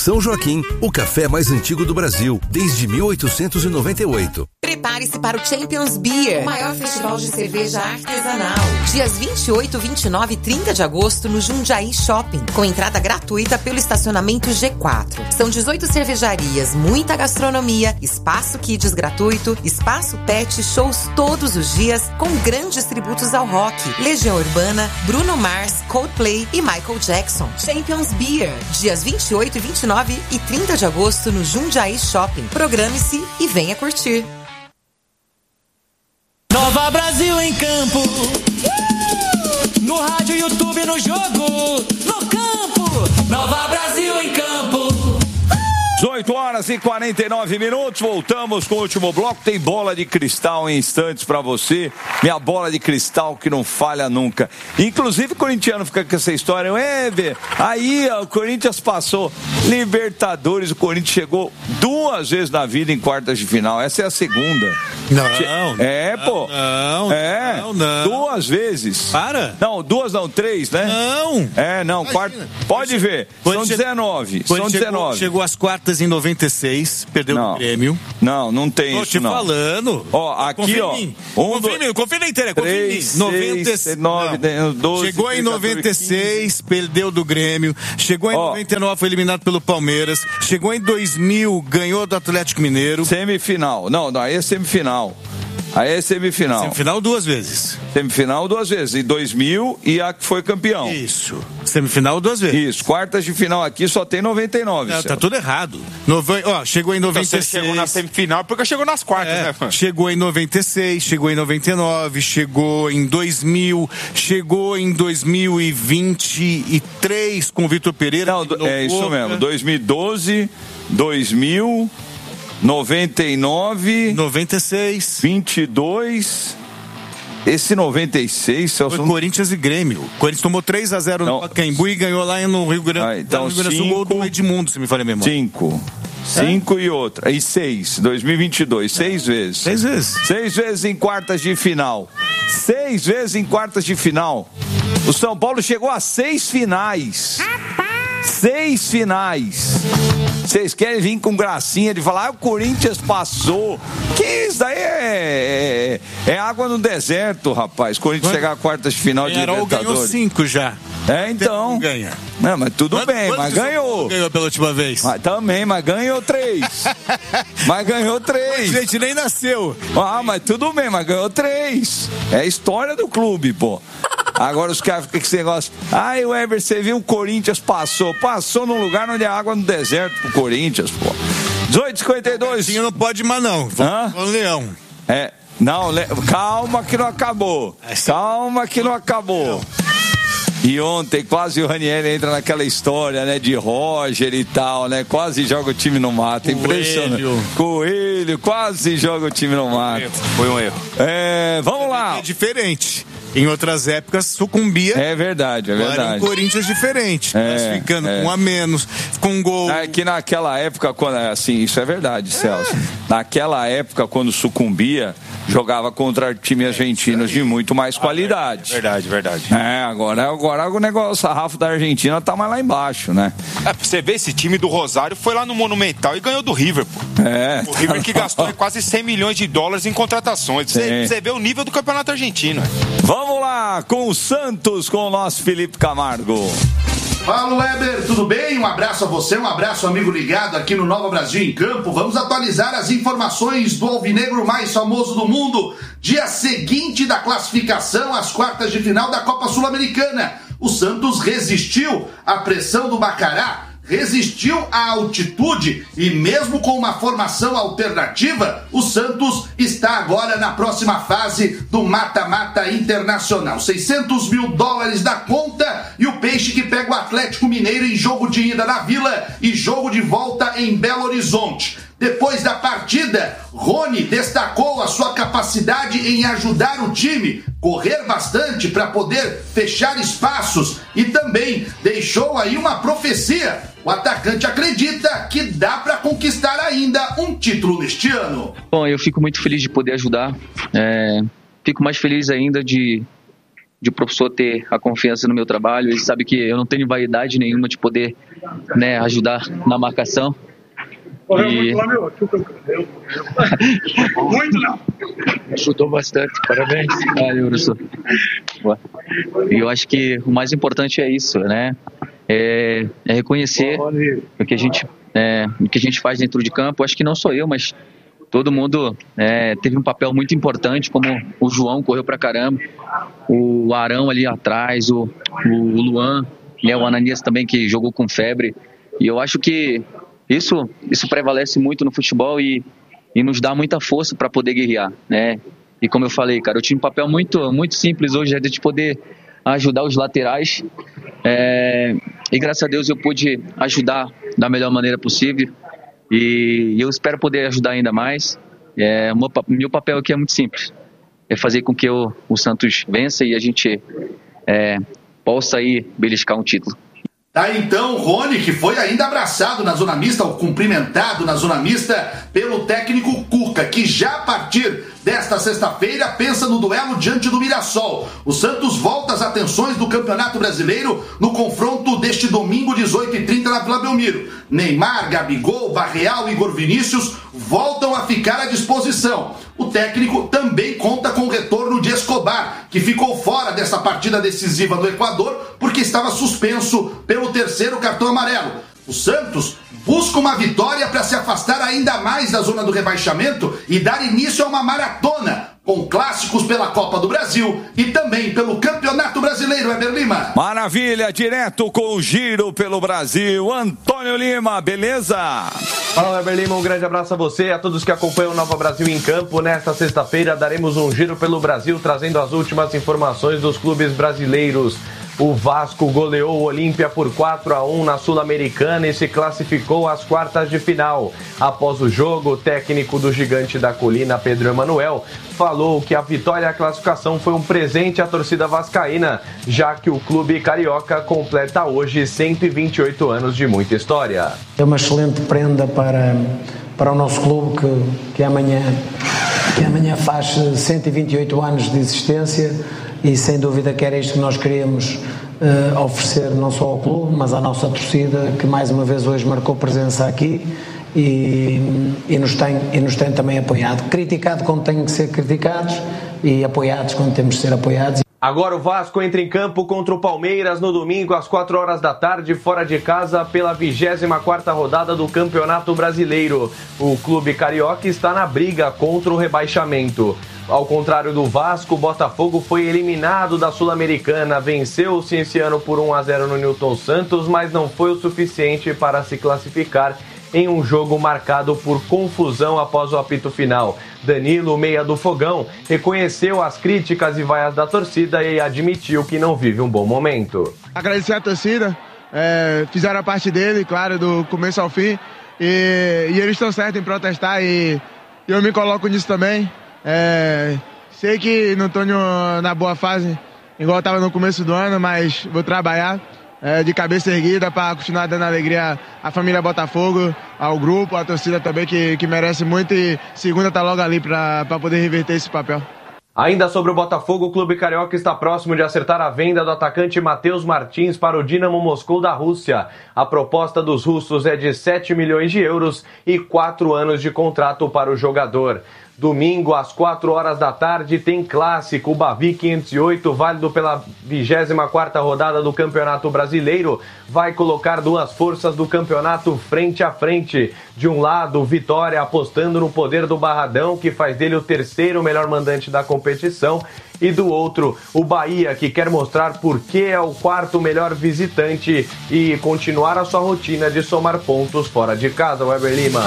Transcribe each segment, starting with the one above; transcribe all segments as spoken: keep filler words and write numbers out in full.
São Joaquim, o café mais antigo do Brasil, desde mil oitocentos e noventa e oito. Prepare-se para o Champions Beer, o maior festival de cerveja artesanal. Dias vinte e oito, vinte e nove e trinta de agosto no Jundiaí Shopping, com entrada gratuita pelo estacionamento G quatro. São dezoito cervejarias, muita gastronomia, espaço kids gratuito, espaço pet, shows todos os dias, com grandes tributos ao rock, Legião Urbana, Bruno Mars, Coldplay e Michael Jackson. Champions Beer, dias vinte e oito, vinte e nove e trinta de agosto no Jundiaí Shopping. Programe-se e venha curtir. Nova Brasil em campo, no rádio, YouTube, no jogo, no campo. Nova Brasil em campo. dezoito horas e quarenta e nove minutos, voltamos com o último bloco. Tem bola de cristal em instantes pra você. Minha bola de cristal que não falha nunca. Inclusive o corintiano fica com essa história. É, aí ó, o Corinthians passou Libertadores, o Corinthians chegou duas vezes na vida em quartas de final. Essa é a segunda. Não, é, pô. Não, é, não, não. Duas vezes. Para. Não, duas não, três, né? Não. É, não, quarta. Pode ver. São dezenove. São dezenove. Chegou às quartas em noventa e seis, perdeu o Grêmio. Não, não tem Tô isso, te não. falando. Ó, aqui, ó. Um, confia em mim, confia na inteira, confia em mim. noventa e seis, nove, doze, chegou em noventa e seis, perdeu do Grêmio. Chegou em ó, noventa e nove, foi eliminado pelo Palmeiras. Chegou em dois mil, ganhou do Atlético Mineiro. Semifinal. Não, não, aí é semifinal. Aí é semifinal. Semifinal duas vezes. Semifinal duas vezes. Em dois mil e a que foi campeão. Isso. Semifinal duas vezes. Isso. Quartas de final aqui só tem noventa e nove. Não, tá tudo errado. Nove... Ó, chegou em noventa e seis. Então você chegou na semifinal porque chegou nas quartas, é, né, fã? Chegou em noventa e seis, chegou em noventa e nove, chegou em dois mil, chegou em dois mil e vinte e três com o Vitor Pereira. Não, é isso mesmo. dois mil e doze, dois mil... noventa e nove, noventa e seis, vinte e dois. Esse noventa e seis, Celso... Foi Corinthians e Grêmio. O Corinthians tomou três a zero no Pacaembu e ganhou lá no Rio Grande, ah, então, no Rio Grande do Sul, gol do Edmundo, se me falha a memória. Cinco. Cinco é? E outra. E seis. dois mil e vinte e dois. Seis é. vezes. Seis vezes. Seis vezes em quartas de final. Seis vezes em quartas de final. O São Paulo chegou a seis finais. Seis finais. Vocês querem vir com gracinha de falar, ah, o Corinthians passou. Que isso daí é, é, é água no deserto, rapaz. Corinthians chegar a quartas de final de Libertadores. Ganhou cinco já. É, então. Ganha. Não, mas tudo Quanto, bem, mas ganhou. Ganhou pela última vez. Mas, também, mas ganhou três. Mas ganhou três. A gente nem nasceu. Ah, mas tudo bem, mas ganhou três. É a história do clube, pô. Agora os caras ficam com esse negócio. Ai, o Weber, você viu o Corinthians passou. Passou num lugar onde é água no deserto pro Corinthians, pô. dezoito e cinquenta e dois. Sim, não pode mais não. Vamos com o Leão. É. Não, le... calma que não acabou. Calma que não acabou. E ontem quase o Ranieri entra naquela história, né, de Roger e tal, né, quase joga o time no mato, impressionante. Coelho, quase joga o time no mato. Foi um erro. É, vamos lá. É diferente. Em outras épocas sucumbia. É verdade, é verdade. Era um Corinthians diferente, é, classificando é. com um a menos, com um gol. É que naquela época, quando, assim, isso é verdade, é. Celso. Naquela época, quando sucumbia, jogava contra times argentinos de muito mais qualidade. Verdade, verdade. É, agora, agora o negócio, o sarrafo da Argentina tá mais lá embaixo, né? É, pra você ver, esse time do Rosário foi lá no Monumental e ganhou do River, pô. É. O River que gastou quase cem milhões de dólares em contratações. Você, você vê o nível do campeonato argentino. Vamos lá com o Santos, com o nosso Felipe Camargo. Fala, Weber, tudo bem? Um abraço a você, um abraço, amigo ligado aqui no Nova Brasil em Campo. Vamos atualizar as informações do alvinegro mais famoso do mundo. Dia seguinte da classificação às quartas de final da Copa Sul-Americana. O Santos resistiu à pressão do Macará, resistiu à altitude e mesmo com uma formação alternativa, o Santos está agora na próxima fase do mata-mata internacional. seiscentos mil dólares da conta e o Peixe que pega o Atlético Mineiro em jogo de ida na Vila e jogo de volta em Belo Horizonte. Depois da partida, Rony destacou a sua capacidade em ajudar o time, correr bastante para poder fechar espaços e também deixou aí uma profecia. O atacante acredita que dá para conquistar ainda um título neste ano. Bom, eu fico muito feliz de poder ajudar. É, fico mais feliz ainda de, de o professor ter a confiança no meu trabalho. Ele sabe que eu não tenho vaidade nenhuma de poder, né, ajudar na marcação. E... Muito não. Chutou bastante, parabéns. Valeu, professor. E eu acho que o mais importante é isso, né? É, é reconhecer o que a gente, é, o que a gente faz dentro de campo. Acho que não sou eu, mas todo mundo é, teve um papel muito importante, como o João correu pra caramba, o Arão ali atrás, o, o Luan, né, o Ananias também, que jogou com febre. E eu acho que isso, isso prevalece muito no futebol e, e nos dá muita força para poder guerrear, né? E como eu falei, cara, eu tinha um papel muito, muito simples hoje, é de poder ajudar os laterais. É, e graças a Deus eu pude ajudar da melhor maneira possível. E eu espero poder ajudar ainda mais. É, o meu, meu papel aqui é muito simples. É fazer com que o, o Santos vença e a gente é, possa aí beliscar um título. Tá então, Rony, que foi ainda abraçado na zona mista, ou cumprimentado na zona mista pelo técnico Cuca, que já a partir desta sexta-feira pensa no duelo diante do Mirassol. O Santos volta às atenções do Campeonato Brasileiro no confronto deste domingo, dezoito e trinta, na Vila Belmiro. Neymar, Gabigol, Barreal e Igor Vinícius voltam a ficar à disposição. O técnico também conta com o retorno de Escobar, que ficou fora dessa partida decisiva do Equador porque estava suspenso pelo terceiro cartão amarelo. O Santos busca uma vitória para se afastar ainda mais da zona do rebaixamento e dar início a uma maratona, com clássicos pela Copa do Brasil e também pelo Campeonato Brasileiro, Weber Lima. Maravilha, direto com o Giro pelo Brasil, Antônio Lima, beleza? Fala, Weber Lima, um grande abraço a você e a todos que acompanham o Nova Brasil em Campo. Nesta sexta-feira daremos um giro pelo Brasil, trazendo as últimas informações dos clubes brasileiros. O Vasco goleou o Olímpia por quatro a um na Sul-Americana e se classificou às quartas de final. Após o jogo, o técnico do Gigante da Colina, Pedro Emanuel, falou que a vitória e a classificação foi um presente à torcida vascaína, já que o clube carioca completa hoje cento e vinte e oito anos de muita história. É uma excelente prenda para, para o nosso clube que, que, amanhã, que amanhã faz cento e vinte e oito anos de existência. E sem dúvida que era isto que nós queríamos uh, oferecer não só ao clube, mas à nossa torcida, que mais uma vez hoje marcou presença aqui e, e, nos, tem, e nos tem também apoiado. Criticado quando tem que ser criticados e apoiados quando temos de ser apoiados. Agora o Vasco entra em campo contra o Palmeiras no domingo às quatro horas da tarde, fora de casa, pela vigésima quarta rodada do Campeonato Brasileiro. O clube carioca está na briga contra o rebaixamento. Ao contrário do Vasco, o Botafogo foi eliminado da Sul-Americana, venceu o Cienciano por um a zero no Newton Santos, mas não foi o suficiente para se classificar em um jogo marcado por confusão após o apito final. Danilo, meia do Fogão, reconheceu as críticas e vaias da torcida e admitiu que não vive um bom momento. Agradecer a torcida, é, fizeram a parte dele, claro, do começo ao fim, e, e eles estão certos em protestar e, e eu me coloco nisso também. É, sei que não estou na boa fase, igual estava no começo do ano, mas vou trabalhar é, de cabeça erguida para continuar dando alegria à família Botafogo, ao grupo, à torcida também, que, que merece muito, e segunda está logo ali para poder reverter esse papel. Ainda sobre o Botafogo, o clube carioca está próximo de acertar a venda do atacante Matheus Martins para o Dinamo Moscou da Rússia. A proposta dos russos é de sete milhões de euros e quatro anos de contrato para o jogador. Domingo, às quatro horas da tarde, tem clássico. O Bavi quinhentos e oito, válido pela vigésima quarta rodada do Campeonato Brasileiro, vai colocar duas forças do campeonato frente a frente. De um lado, Vitória apostando no poder do Barradão, que faz dele o terceiro melhor mandante da competição. E do outro, o Bahia, que quer mostrar por que é o quarto melhor visitante e continuar a sua rotina de somar pontos fora de casa. Weber Lima.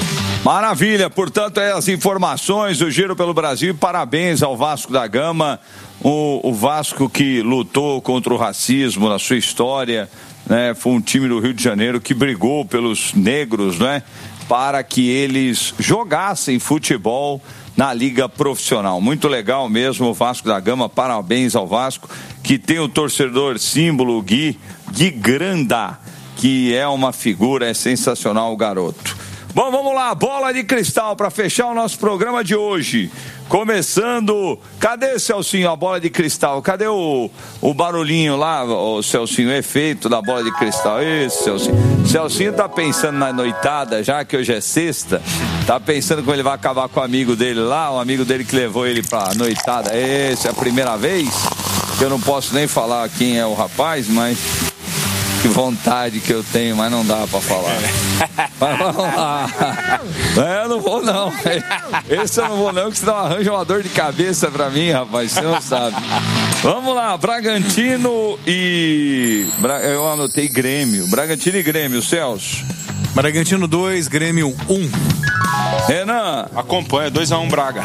Maravilha, portanto, é as informações do Giro pelo Brasil. Parabéns ao Vasco da Gama, o, o Vasco que lutou contra o racismo na sua história, né? Foi um time do Rio de Janeiro que brigou pelos negros, né? Para que eles jogassem futebol na liga profissional. Muito legal mesmo o Vasco da Gama, parabéns ao Vasco, que tem o torcedor símbolo Gui, Gui Granda, que é uma figura, é sensacional o garoto. Bom, vamos lá, bola de cristal para fechar o nosso programa de hoje. Começando, cadê, Celcinho, a bola de cristal? Cadê o, o barulhinho lá, o Celcinho, o efeito da bola de cristal? Esse, Celcinho. Celcinho tá pensando na noitada, já que hoje é sexta, tá pensando como ele vai acabar com o amigo dele lá, o amigo dele que levou ele pra noitada. Essa é a primeira vez, que eu não posso nem falar quem é o rapaz, mas... Que vontade que eu tenho, mas não dá pra falar. Mas vamos lá. É, eu não vou não. Esse eu não vou não, que senão arranja uma dor de cabeça pra mim, rapaz. Você não sabe. Vamos lá, Bragantino e... Eu anotei Grêmio. Bragantino e Grêmio, Celso. Bragantino dois, Grêmio um. Renan. Acompanha, dois a um Braga.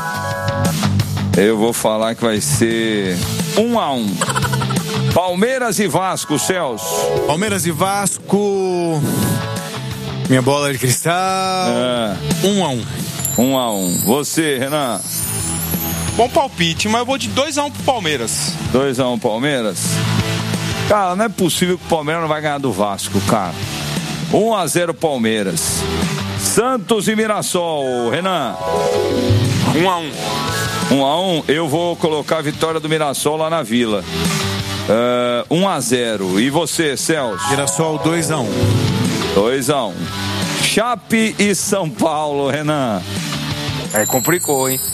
Eu vou falar que vai ser um a um. Palmeiras e Vasco, Celso. Palmeiras e Vasco. Minha bola de cristal. É. Um a um. Um a um. Você, Renan? Bom palpite, mas eu vou de dois a um pro Palmeiras. dois a um Palmeiras? Cara, não é possível que o Palmeiras não vai ganhar do Vasco, cara. um a zero Palmeiras. Santos e Mirassol, Renan. um a um. um a um, eu vou colocar a vitória do Mirassol lá na Vila. Uh, um a zero. E você, Celso? Mirassol dois a um. dois a um. Chape e São Paulo, Renan. Aí complicou, hein?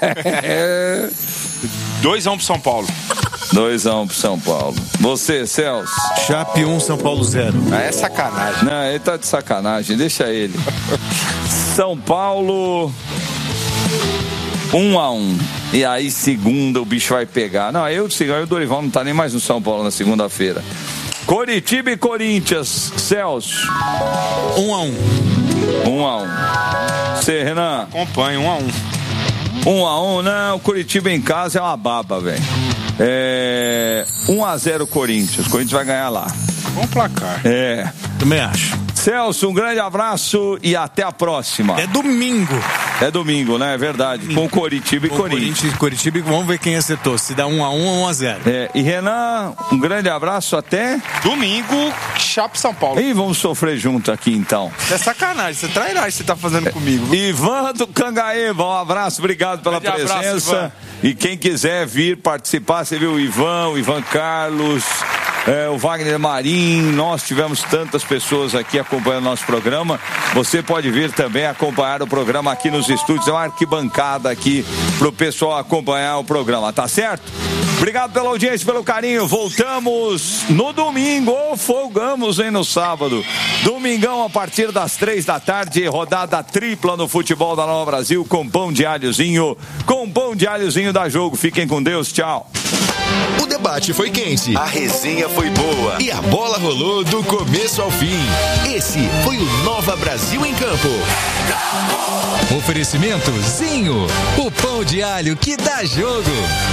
dois a um pro São Paulo. dois a um pro São Paulo. Você, Celso? Chape um, São Paulo zero. Ah, é sacanagem. Não, ele tá de sacanagem, deixa ele. São Paulo um a um. E aí, segunda, o bicho vai pegar. Não, eu, aí o Dorival não tá nem mais no São Paulo na segunda-feira. Coritiba e Corinthians, Celso. um a um. um a um. Você, Renan? Acompanha, um a um. um a um, não, Coritiba em casa é uma baba, velho. É... um a zero Corinthians. Corinthians vai ganhar lá. Bom placar. É. Também acho. Celso, um grande abraço e até a próxima. É domingo. É domingo, né? É verdade. Com Coritiba e Com Corinthians. Corinthians e Coritiba, vamos ver quem acertou. Se dá um a um ou um a zero. É, e Renan, um grande abraço até... Domingo, Chape São Paulo. E vamos sofrer junto aqui, então. É sacanagem, você trairá isso que você tá fazendo comigo. Ivan do Cangaíba, um abraço, obrigado pela grande presença. Abraço, e quem quiser vir participar, você viu o Ivan, o Ivan Carlos... É, o Wagner Marim, nós tivemos tantas pessoas aqui acompanhando nosso programa. Você pode vir também acompanhar o programa aqui nos estúdios. É uma arquibancada aqui pro pessoal acompanhar o programa, tá certo? Obrigado pela audiência, pelo carinho. Voltamos no domingo, ou folgamos, hein, no sábado. Domingão a partir das três da tarde, rodada tripla no futebol da Nova Brasil, com pão de alhozinho, com pão de alhozinho da Jogo. Fiquem com Deus, tchau. O debate foi quente, a resenha foi boa e a bola rolou do começo ao fim. Esse foi o Nova Brasil em Campo. Oferecimento Zinho, o pão de alho que dá jogo.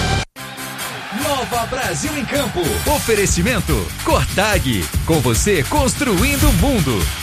Nova Brasil em Campo. Oferecimento Cortag, com você construindo o mundo.